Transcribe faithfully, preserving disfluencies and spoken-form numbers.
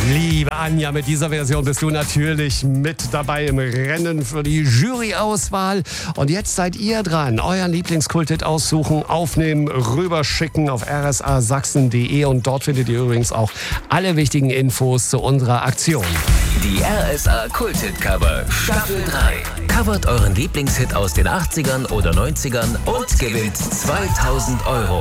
Liebe Anja, mit dieser Version bist du natürlich mit dabei im Rennen für die Juryauswahl. Und jetzt seid ihr dran. Euren Lieblingskulthit aussuchen, aufnehmen, rüberschicken auf r s a sachsen punkt d e. Und dort findet ihr übrigens auch alle wichtigen Infos zu unserer Aktion. Die R S A Kulthit-Cover Staffel drei. Covert euren Lieblingshit aus den achtzigern oder neunzigern und gewinnt zweitausend Euro.